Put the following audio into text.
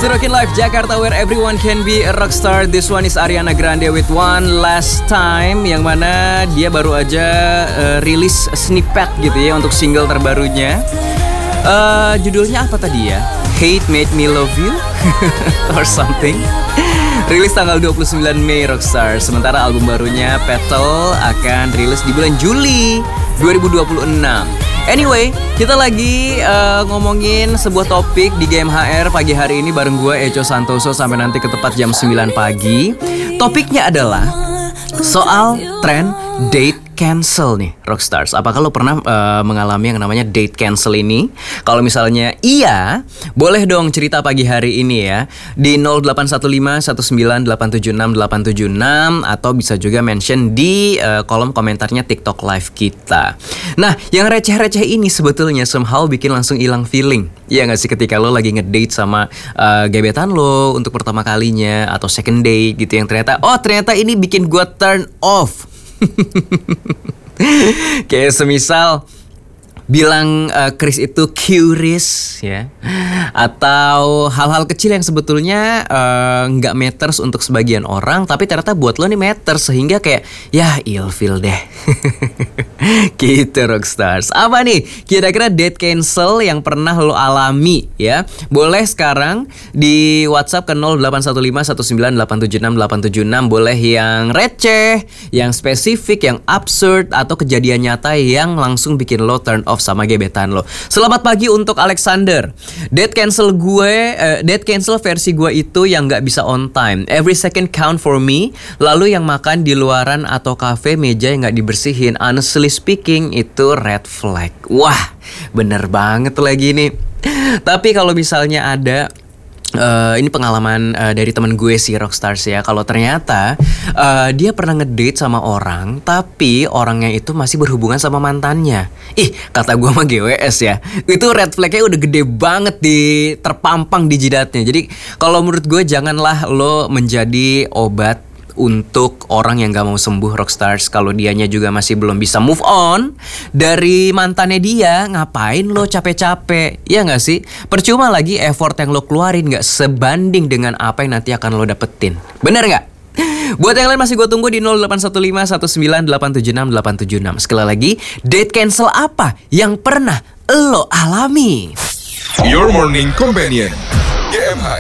to Rockin' Life Jakarta, where everyone can be a rockstar. This one is Ariana Grande with One Last Time, yang mana dia baru aja rilis snippet gitu ya untuk single terbarunya. Judulnya apa tadi ya? Hate Made Me Love You or something. Rilis tanggal 29 Mei Rockstar. Sementara album barunya Petal akan rilis di bulan Juli 2026. Anyway, kita lagi ngomongin sebuah topik di GMHR pagi hari ini bareng gue Echo Santoso sampai nanti ke tepat jam 9 pagi. Topiknya adalah soal tren date cancel nih, Rockstars. Apakah lo pernah mengalami yang namanya date cancel ini? Kalau misalnya iya, boleh dong cerita pagi hari ini ya di 081519876876 atau bisa juga mention di kolom komentarnya TikTok Live kita. Nah, yang receh-receh ini sebetulnya somehow bikin langsung hilang feeling. Iya gak sih, ketika lo lagi ngedate sama gebetan lo untuk pertama kalinya atau second date gitu, yang ternyata ini bikin gue turn off. Kayak semisal bilang Chris itu curious ya, atau hal-hal kecil yang sebetulnya nggak matters untuk sebagian orang, tapi ternyata buat lo nih matters, sehingga kayak ya ilfeel deh. Gitu Rockstars. Apa nih kira-kira date cancel yang pernah lo alami ya? Boleh sekarang di WhatsApp ke 081519876876. Boleh yang receh, yang spesifik, yang absurd, atau kejadian nyata yang langsung bikin lo turn off sama gebetan lo. Selamat pagi untuk Alexander. Date cancel versi gue itu yang gak bisa on time. Every second count for me. Lalu yang makan di luaran atau kafe, meja yang gak dibersihin. Honestly speaking, itu red flag. Wah, bener banget lagi nih. Tapi kalau misalnya ada ini pengalaman dari temen gue sih, Rockstars ya. Kalau ternyata dia pernah ngedate sama orang, tapi orangnya itu masih berhubungan sama mantannya. Kata gue mah GWS ya. Itu red flagnya udah gede banget terpampang di jidatnya. Jadi kalau menurut gue janganlah lo menjadi obat untuk orang yang gak mau sembuh, Rockstars. Kalau dianya juga masih belum bisa move on dari mantannya dia, ngapain lo capek-capek? Ya gak sih? Percuma lagi effort yang lo keluarin gak sebanding dengan apa yang nanti akan lo dapetin. Bener gak? Buat yang lain masih gue tunggu di 081519876876. Sekali lagi, date cancel apa yang pernah lo alami? Your Morning Companion, GMHR.